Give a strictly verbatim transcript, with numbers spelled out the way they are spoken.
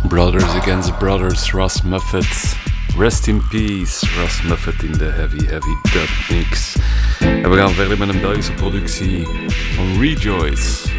Brothers Against Brothers, Ross Muffet. Rest in peace, Ross Muffet in de heavy, heavy dub mix. En we gaan verder met een Belgische productie van Rejoice.